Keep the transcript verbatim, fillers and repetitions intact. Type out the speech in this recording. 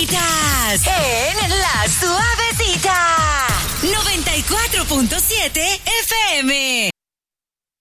Suavecitas. En La Suavecita. noventa y cuatro punto siete F M.